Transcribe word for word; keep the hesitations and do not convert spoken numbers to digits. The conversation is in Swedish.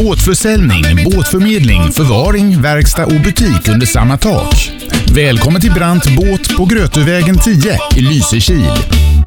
Båtförsäljning, båtförmedling, förvaring, verkstad och butik under samma tak. Välkommen till Brandt Båt på Grötövägen tio i Lysekil.